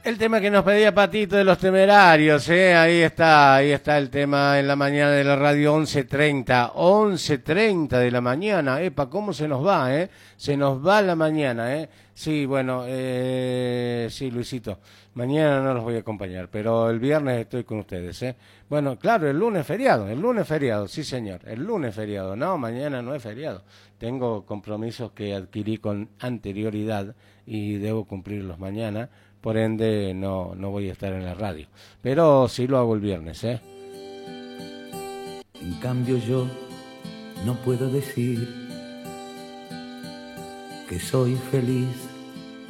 El tema que nos pedía Patito de los Temerarios, ahí está el tema en la mañana de la radio, 11:30 de la mañana. Epa, ¿cómo se nos va, eh? Se nos va la mañana, eh. Sí, bueno, sí, Luisito, mañana no los voy a acompañar, pero el viernes estoy con ustedes, eh. Bueno, claro, el lunes feriado, sí señor, el lunes feriado, no, mañana no es feriado. Tengo compromisos que adquirí con anterioridad y debo cumplirlos mañana. Por ende, no voy a estar en la radio. Pero sí lo hago el viernes, ¿eh? En cambio yo no puedo decir que soy feliz